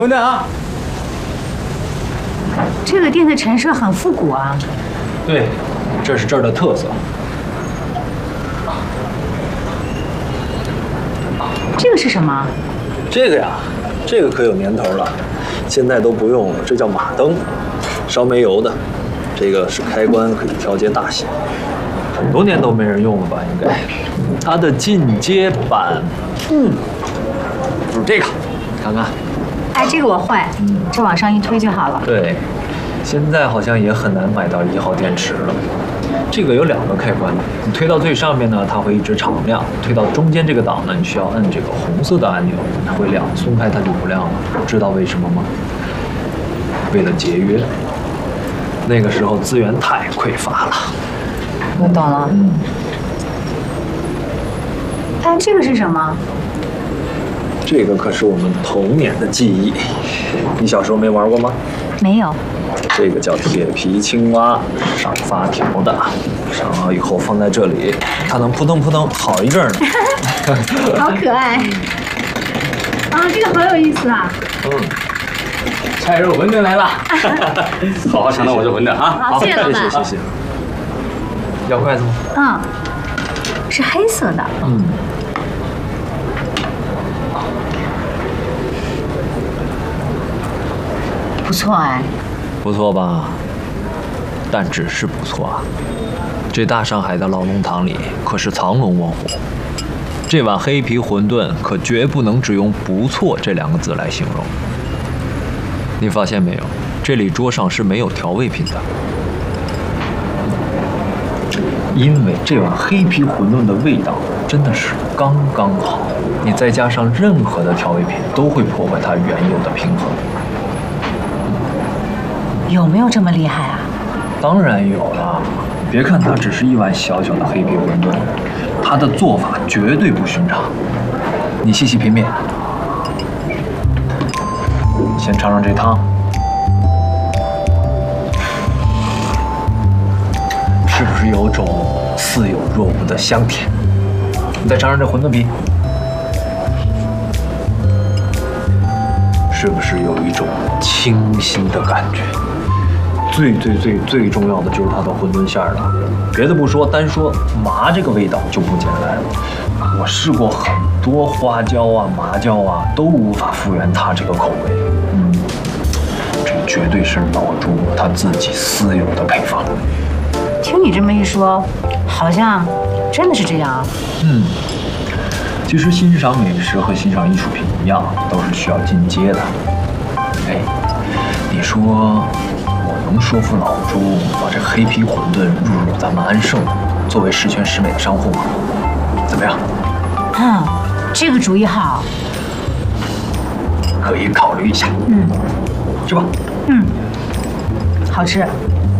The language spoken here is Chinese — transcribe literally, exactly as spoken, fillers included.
等等啊！ 这个店的陈设很复古啊。 对，这是这儿的特色。 这个是什么？ 这个呀，这个可有年头了，现在都不用了，这叫马灯，烧煤油的。这个是开关，可以调节大小。很多年都没人用了吧？应该。它的进阶版，嗯，就是这个，看看。 哎，这个我会，嗯，这往上一推就好了。 对，现在好像也很难买到一号电池了。这个有两个开关，你推到最上面呢，它会一直常亮；推到中间这个档呢，你需要摁这个红色的按钮，它会亮，松开它就不亮了。知道为什么吗？为了节约。那个时候资源太匮乏了。 我懂了。嗯。哎，这个是什么？ 这个可是我们童年的记忆，你小时候没玩过吗？ 没有。 这个叫铁皮青蛙，上发条的，上好以后放在这里，它能扑腾扑腾好一阵呢。 好可爱。啊，这个好有意思啊。 嗯。菜肉馄饨来了，好好尝尝我这馄饨啊！ 好，谢谢老板。 谢谢谢谢。要筷子吗？ 嗯，是黑色的。 嗯。 不错哎， 不错吧？但只是不错啊。这大上海的老弄堂里可是藏龙卧虎，这碗黑皮馄饨可绝不能只用“不错”这两个字来形容。你发现没有？这里桌上是没有调味品的，因为这碗黑皮馄饨的味道真的是刚刚好，你再加上任何的调味品都会破坏它原有的平衡。 有没有这么厉害啊？ 当然有了。别看它只是一碗小小的黑皮馄饨，它的做法绝对不寻常。你细细品品，先尝尝这汤，是不是有种似有若无的香甜？你再尝尝这馄饨皮，是不是有一种清新的感觉？ 最最最最重要的就是它的馄饨馅儿了，别的不说，单说麻这个味道就不简单了。我试过很多花椒啊、麻椒啊，都无法复原它这个口味。嗯，这绝对是老朱他自己私有的配方。 听你这么一说，好像真的是这样。 嗯，其实欣赏美食和欣赏艺术品一样，都是需要进阶的。哎，你说。 能说服老朱把这黑皮馄饨入入咱们安盛，作为十全十美的商户吗？怎么样？ 嗯，这个主意好， 可以考虑一下。 嗯， 吃吧。 嗯，好吃。